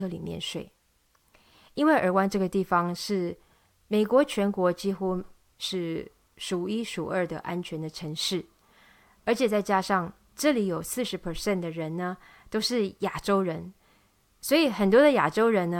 里面睡。因为尔湾这个地方是美国全国几乎是数一数二的安全的城市，而且再加上这里有40% 的人呢都是亚洲人，所以很多的亚洲人呢